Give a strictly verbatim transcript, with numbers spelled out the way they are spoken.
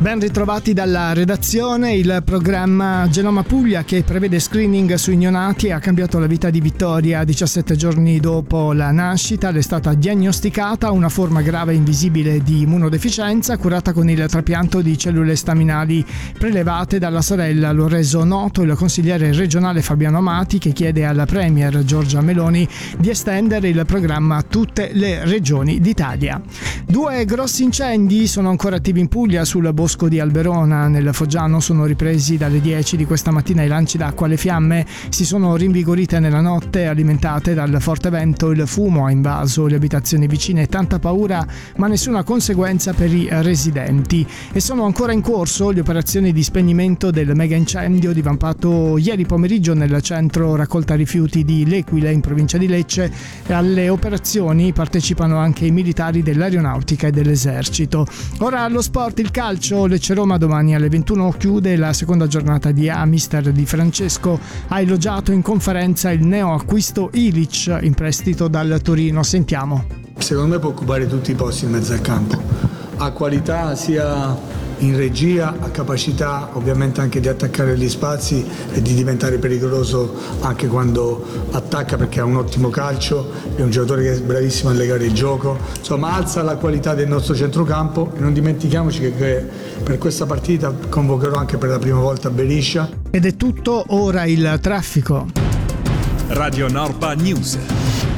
Ben ritrovati dalla redazione. Il programma Genoma Puglia, che prevede screening sui neonati, ha cambiato la vita di Vittoria. diciassette giorni dopo la nascita le è stata diagnosticata una forma grave e invisibile di immunodeficienza, curata con il trapianto di cellule staminali prelevate dalla sorella. Lo ha reso noto il consigliere regionale Fabiano Amati, che chiede alla premier Giorgia Meloni di estendere il programma a tutte le regioni d'Italia. Due grossi incendi sono ancora attivi in Puglia. Sul bosco di Alberona, nel Foggiano, sono ripresi dalle dieci di questa mattina i lanci d'acqua. Le fiamme si sono rinvigorite nella notte, alimentate dal forte vento. Il fumo ha invaso le abitazioni vicine. Tanta paura, ma nessuna conseguenza per i residenti. E sono ancora in corso le operazioni di spegnimento del mega incendio divampato ieri pomeriggio nel centro raccolta rifiuti di L'Equile, in provincia di Lecce. E alle operazioni partecipano anche i militari dell'aeronautica e dell'esercito. Ora allo sport, il calcio. Lecce-Roma domani alle ventuno chiude la seconda giornata di A. Mister Di Francesco ha elogiato in conferenza il neoacquisto Ilić in prestito dal Torino. Sentiamo. Secondo me può occupare tutti i posti in mezzo al campo. Ha qualità sia in regia, ha capacità ovviamente anche di attaccare gli spazi e di diventare pericoloso anche quando attacca, perché ha un ottimo calcio, è un giocatore che è bravissimo a legare il gioco. Insomma, alza la qualità del nostro centrocampo. E non dimentichiamoci che, che per questa partita convocherò anche per la prima volta Beriscia. Ed è tutto, ora il traffico. Radio Norpa News.